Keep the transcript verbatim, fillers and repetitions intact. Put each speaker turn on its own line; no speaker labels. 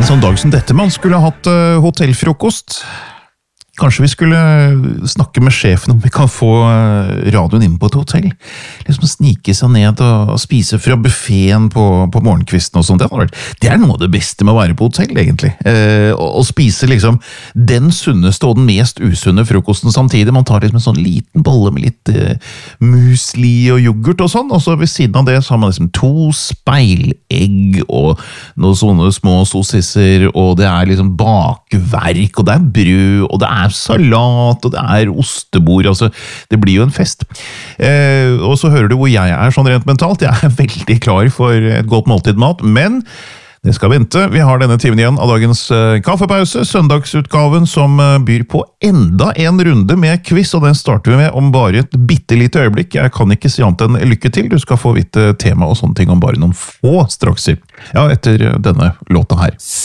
En sånn dag som dette, man skulle ha hatt uh, hotellfrokost. Kanskje vi skulle snakke med sjefen om vi kan få radioen inn på et hotell. Liksom snike seg ned og spise fra buffeten på, på morgenkvisten og sånt. Det er noe av det beste med å være på hotell, egentlig. Eh, å spise liksom den sunneste og den mest usunne frokosten samtidig. Man tar liksom en sånn liten bolle med litt eh, musli og yoghurt og sånn, og så ved siden av det så har man liksom to speilegg og noen sånne små sossisser, og det er liksom bakverk, og det er brød, og det er salat, og det er ostebord, altså, det blir jo en fest. Eh, og så hører du hvor jeg er sånn rent mentalt. Jeg er veldig klar for et godt måltid mat, men det skal vente. Vi har denne timen igjen av dagens eh, kaffepause, søndagsutgaven som eh, byr på enda en runde med quiz, og den starter vi med om bare et bittelite øyeblikk. Jeg kan ikke si annet enn lykke til. Du skal få vite tema og sånne ting om bare noen få strakser. Ja, etter denne låta her.